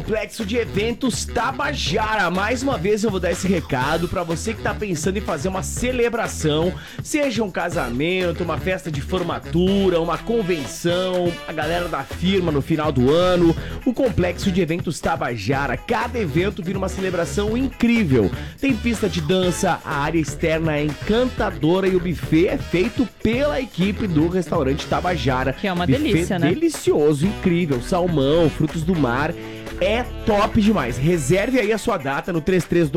Complexo de Eventos Tabajara. Mais uma vez eu vou dar esse recado pra você que tá pensando em fazer uma celebração, seja um casamento, uma festa de formatura, uma convenção, a galera da firma no final do ano. O Complexo de Eventos Tabajara, cada evento vira uma celebração incrível. Tem pista de dança, a área externa é encantadora e o buffet é feito pela equipe do restaurante Tabajara. Que é uma buffet delícia, né? Delicioso, incrível, salmão, frutos do mar. É top demais. Reserve aí a sua data no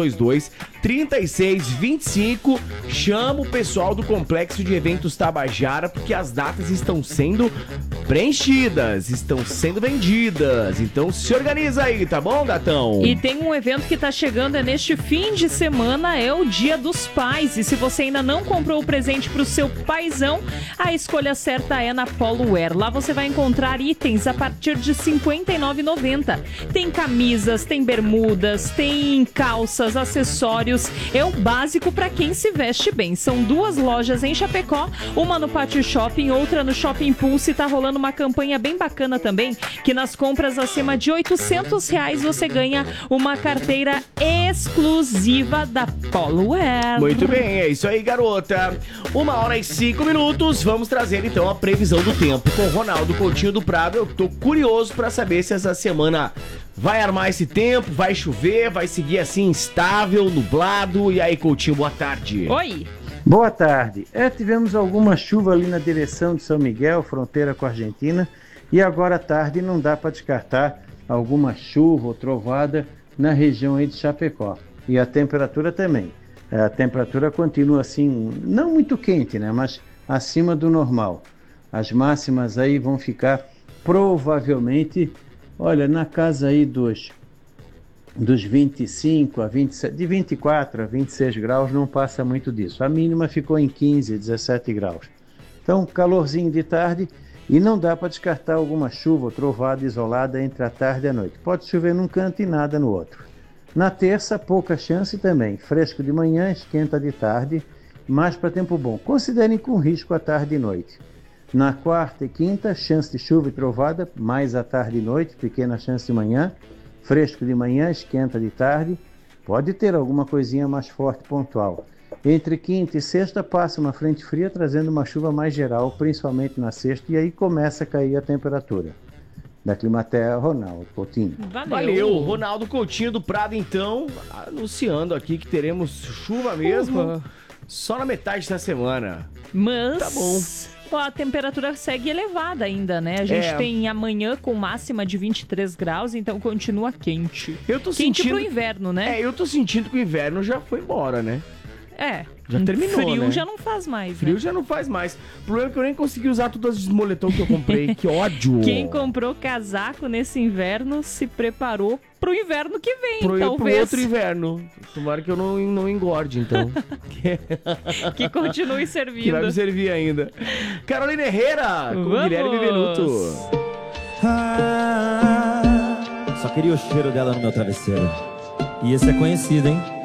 3322-3625. Chama o pessoal do Complexo de Eventos Tabajara, porque as datas estão sendo preenchidas, estão sendo vendidas. Então se organiza aí, tá bom, gatão? E tem um evento que tá chegando, é neste fim de semana, é o Dia dos Pais. E se você ainda não comprou o presente pro seu paizão, a escolha certa é na Polo Wear. Lá você vai encontrar itens a partir de R$ 59,90. Tem camisas, tem bermudas, tem calças, acessórios. É o básico para quem se veste bem. São 2 lojas em Chapecó, uma no Pátio Shopping, outra no Shopping Pulse. Tá rolando uma campanha bem bacana também, que nas compras acima de R$ 800 você ganha uma carteira exclusiva da Polo Wear. Muito bem, é isso aí, garota. 1h05. Vamos trazer então a previsão do tempo com o Ronaldo Coutinho do Prado. Eu tô curioso para saber se essa semana vai armar esse tempo, vai chover, vai seguir assim instável, nublado. E aí, Coutinho, boa tarde. Oi. Boa tarde. Tivemos alguma chuva ali na direção de São Miguel, fronteira com a Argentina, e agora à tarde não dá para descartar alguma chuva ou trovada na região aí de Chapecó. E a temperatura também. A temperatura continua assim, não muito quente, né, mas acima do normal. As máximas aí vão ficar provavelmente, olha, na casa aí dos 25 a 27, de 24 a 26 graus, não passa muito disso. A mínima ficou em 15, 17 graus. Então, calorzinho de tarde e não dá para descartar alguma chuva ou trovada isolada entre a tarde e a noite. Pode chover num canto e nada no outro. Na terça, pouca chance também. Fresco de manhã, esquenta de tarde, mais para tempo bom. Considerem com risco à tarde e noite. Na quarta e quinta, chance de chuva e trovada, mais à tarde e noite, pequena chance de manhã. Fresco de manhã, esquenta de tarde, pode ter alguma coisinha mais forte pontual. Entre quinta e sexta passa uma frente fria trazendo uma chuva mais geral, principalmente na sexta, e aí começa a cair a temperatura. Da Climaterra, Ronaldo Coutinho. Valeu, Ronaldo Coutinho do Prado, então, anunciando aqui que teremos chuva mesmo, só na metade da semana. Mas tá bom. A temperatura segue elevada ainda, né? A gente tem amanhã com máxima de 23 graus, então continua quente. Eu tô quente sentindo... pro inverno, né? eu tô sentindo que o inverno já foi embora, né? Já terminou, frio, né? já não faz mais, Frio né? já não faz mais. O problema é que eu nem consegui usar todas as moletons que eu comprei. Que ódio! Quem comprou casaco nesse inverno se preparou pro inverno que vem, talvez. Pro outro inverno. Tomara que eu não engorde, então. Que continue servindo. Que vai me servir ainda. Carolina Herrera, com Vamos. Guilherme Benuto. Só queria o cheiro dela no meu travesseiro. E esse é conhecido, hein?